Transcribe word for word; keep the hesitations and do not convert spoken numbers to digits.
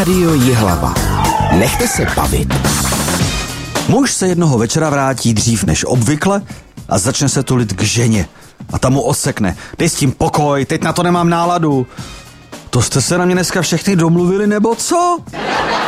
Rádio Jihlava. Nechte se bavit. Muž se jednoho večera vrátí dřív než obvykle a začne se tulit k ženě. A ta mu osekne. Dej s tím pokoj, teď na to nemám náladu. To jste se na mě dneska všechny domluvili, nebo co?